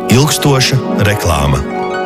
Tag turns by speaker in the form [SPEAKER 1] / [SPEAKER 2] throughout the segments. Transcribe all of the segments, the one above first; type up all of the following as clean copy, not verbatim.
[SPEAKER 1] Ilgstoša reklāma.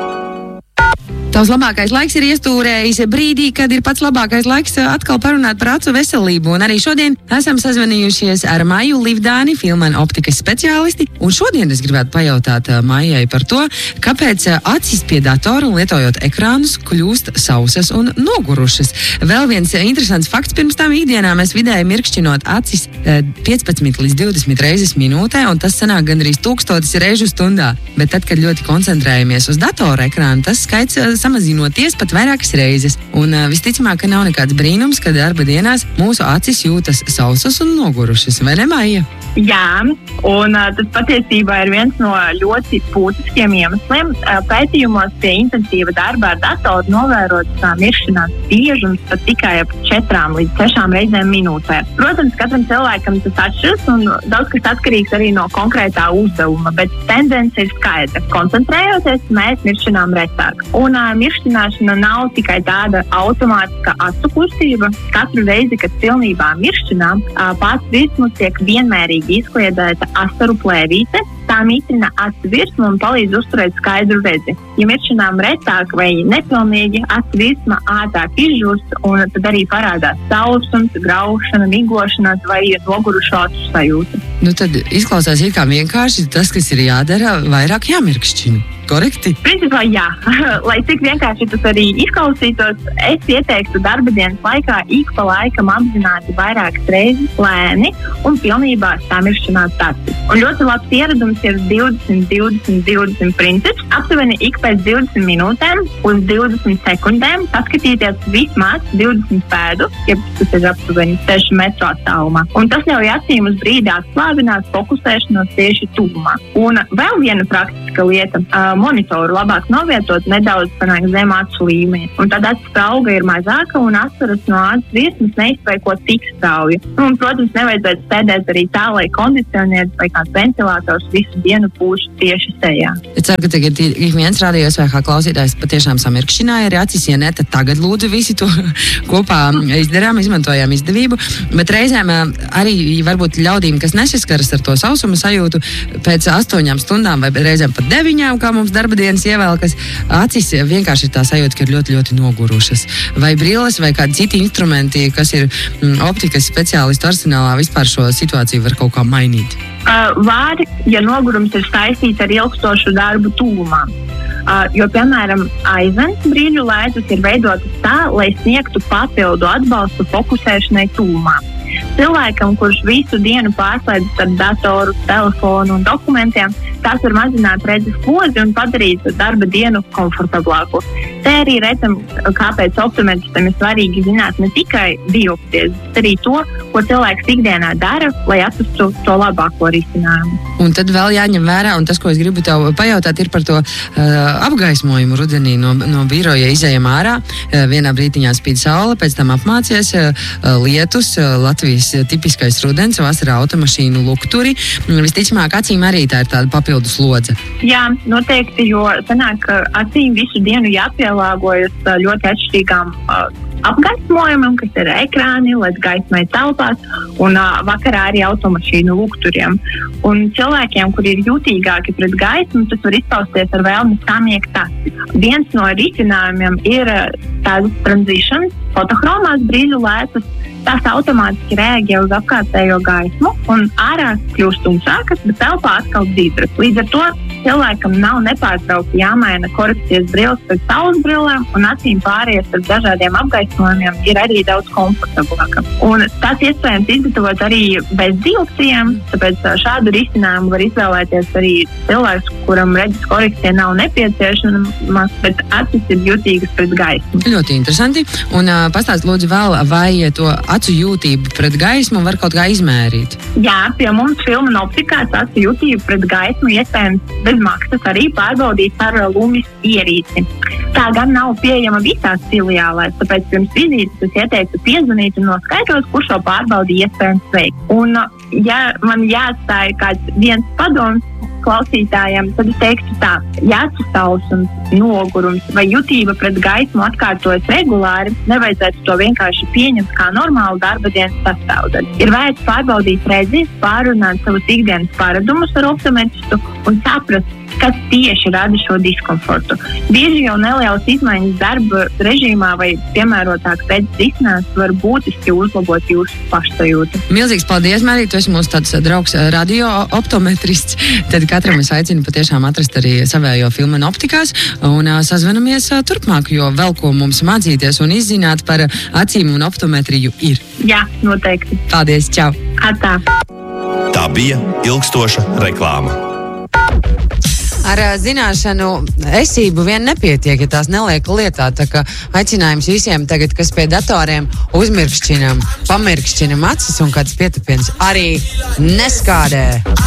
[SPEAKER 2] Tavs labākais laiks ir iestūrējis brīdī, kad ir pats labākais laiks atkal parunāt par acu veselību. Un arī šodien esam sazvanījušies ar Maiju Livdāni, Fielmann optikas speciālisti. Un šodien es gribētu pajautāt Maijai par to, kāpēc acis pie datora un lietojot ekrānus kļūst sausas un nogurušas. Vēl viens interesants fakts: pirms tam ikdienā mēs vidēji mirkšķinot acis 15 līdz 20 reizes minūtē, un tas sanāk gandrīz 1000 reižu stundā. Bet tad, kad ļoti koncentrējamies uz datora ekrānu, tas skaits samazinoties pat vairākas reizes. Un visticamāk, ka nav nekāds brīnums, ka darba dienās mūsu acis jūtas sausas un nogurušas, vai ne, Maija?
[SPEAKER 3] Jā, un tas patiesībā ir viens no ļoti būtiskiem iemesliem. Pētījumos pie intensīva darba ar datoru novērots mirkšanās biežums pat tikai ap 4 līdz 6 reizēm minūtē. Protams, katram cilvēkam tas atšķiras, un daudz kas atkarīgs arī no konkrētā uzdevuma, bet tendence ir skaidra. Koncentrējoties, mēs mirkšinām retāk. Un mirkšķināšana nav tikai tāda automātiska acu kustība. Katru reizi, kad pilnībā mirkšķinām, pats virsmas tiek vienmērīgi izkliedēta asaru plēvīte. Tā mitrina acu virsmu un palīdz uzturēt skaidru redzi. Ja mirkšķinām retāk vai nepilnīgi, acu virsma ātrāk izžūst, un tad arī parādās sausums, graušana, migošanās vai nogurušo acu sajūta.
[SPEAKER 2] Nu tad izklausās it kā vienkārši tas, kas ir jādara, vairāk jāmirkšķina. Korekti?
[SPEAKER 3] Principā jā. Lai cik vienkārši tas arī izklausītos, es ieteiktu darba dienas laikā ik pa laikam apzināti vairākas reizes lēni un pilnībā samirkšķināt acis. Un ļoti labs ieradums ir 20-20-20 princips. Aptuveni ik pēc 20 minūtēm uz 20 sekundēm paskatīties vismaz 20 pēdu, ja tas ir aptuveni 6 metru attālumā. Un tas ļauj acīm uz brīdi atslābināt fokusēšanos tieši tuvumā. Un vēl viena praktiska lieta. Monitoru labāk novietot nedaudz panāk zem acu līmeni. Un tad acu sprauga ir mazāka un asaras no acu virsmas neizsvaiko tik strauji. Un, protams, nevajadzētu sēdēt arī tā, lai kondicionieris vai kāds ventilators visu dienu pūš tieši sejā.
[SPEAKER 2] Es ceru, ka tagad ik viens rādījos vai kā klausītājs patiešām samirkšķināja arī acis. Ja ne, tad tagad lūdzu visi to kopā izdarām, izmantojām izdevību. Bet reizēm arī varbūt ļaudīm, kas nesaskaras ar to sausuma sajūtu, pēc 8 stundām vai reizēm pat 9, kā mums darba dienas ievēlkas, acis vienkārši ir tā sajūta, ka ir ļoti, ļoti nogurušas. Vai brilles vai kādi citi instrumenti, kas ir optikas speciālistu arsenālā, vispār šo situāciju var kaut kā mainīt?
[SPEAKER 3] Var, ja nogurums ir saistīts ar ilgstošu darbu tuvumā. Jo, piemēram, aizvens brīļu lētas ir veidotas tā, lai sniegtu papildu atbalstu fokusēšanai tuvumā. Cilvēkam, kurš visu dienu pārslēdzas ar datoru, telefonu un dokumentiem, tas var mazināt redzes slodzi un padarīt darba dienu komfortablāku. Te arī redzam, kāpēc optometristam ir svarīgi zināt ne tikai dioptrijas, bet arī to, ko cilvēks ikdienā dara, lai atrastu to labāko risinājumu.
[SPEAKER 2] Un tad vēl jāņem vērā, un tas, ko es gribu tev pajautāt, ir par to apgaismojumu rudenī no biroja izejam ārā. Vienā brītiņā spīd saule, pēc tam apmācies lietus, Latvijas tipiskais rudens, vasarā automašīnu lukturi. Visticamāk, acīm arī tā ir tāda papildu slodze.
[SPEAKER 3] Jā, noteikti, jo sanāk, ka acīm visu dienu jāpielāgojas ļoti atšķirīgām apgaismojumam, kas ir ekrāni, lai gaismai telpās, un vakarā arī automašīnu lukturiem. Un cilvēkiem, kuri ir jutīgāki pret gaismu, tas var izpausties ar vēlmi samiegt acis. Viens no risinājumiem ir tādas transitions, fotohromās brīļu lētas. Tās automātiski reaģē uz apkārtējo gaismu, un ārā kļūst tumšākas, bet telpā atkal dzīdras. Līdz ar to cilvēkam nav nepārtraukti jāmaina korekcijas brilles pēc saules brillēm, un acīm pāriet ar dažādiem apgaismojumiem ir arī daudz komfortablāka. Un tas iespējams izgatavot arī bez dioptrijiem, tāpēc šādu risinājumu var izvēlēties arī cilvēks, kuram redzes korekcija nav nepieciešama, bet acis ir jutīgas pret gaismu.
[SPEAKER 2] Ļoti interesanti. Un pastāst lūdzu vēl, vai to acu jūtību pret gaismu var kaut kā izmērīt?
[SPEAKER 3] Jā, pie mums Fielmann optikās acu jūtību pret gaismu iespējams bez maksas arī pārbaudīt ar lumis ierīci. Tā gan nav pieejama visās filiālēs, tāpēc pirms vizītes es ieteiktu piezvanīt un noskaidrot, kur šo pārbaudi iespējams veikt. Un, ja man jāatstāja kāds viens padoms, klausītājiem, tad es teiktu tā, ja acu sausums, nogurums vai jutība pret gaismu atkārtojas regulāri, nevajadzētu to vienkārši pieņemt kā normālu darba dienas sastāvdaļu. Ir vērts pārbaudīt redzi, pārunāt savus ikdienas paradumus ar optometristu un saprast, kas tieši rada šo diskomfortu. Bieži jau nelielas izmaiņas darba režīmā vai piemērotāks redzes risinājums var būtiski uzlabot jūsu pašsajūtu.
[SPEAKER 2] Milzīgs paldies, Mērija, tu esi mūsu tāds draugs radio optometrists. Tad katram es aicinu patiešām atrast arī savējo Filmen optikās un sazvanamies turpmāk, jo vēl ko mums mācīties un izzināt par acīm un optometriju ir.
[SPEAKER 3] Jā, noteikti.
[SPEAKER 2] Paldies, čau!
[SPEAKER 3] Atā!
[SPEAKER 1] Tā bija ilgstoša reklāma.
[SPEAKER 2] Ar zināšanu esību vien nepietiek, ja tās neliek lietā. Tā kā aicinājums visiem tagad, kas pie datoriem pamirkšķinam acis un kāds pietapiens arī neskādē.